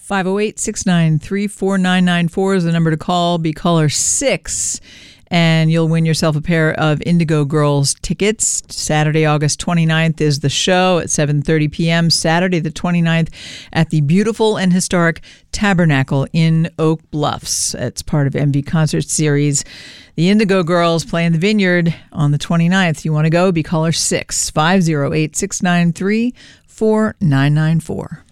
508-693-4994 is the number to call. Be caller 6, and you'll win yourself a pair of Indigo Girls tickets. Saturday, August 29th is the show at 7:30 p.m. Saturday the 29th at the beautiful and historic Tabernacle in Oak Bluffs. It's part of MV Concert Series. The Indigo Girls play in the Vineyard on the 29th. You want to go? Be caller 6, 508-693-4994.